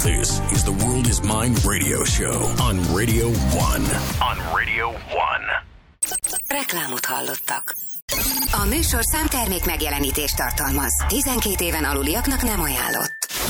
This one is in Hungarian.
This is the World is Mine radio show on Radio 1. On Radio 1. Reklámot hallottak. A műsor számtermék megjelenítést tartalmaz. 12 éven aluliaknak nem ajánlott.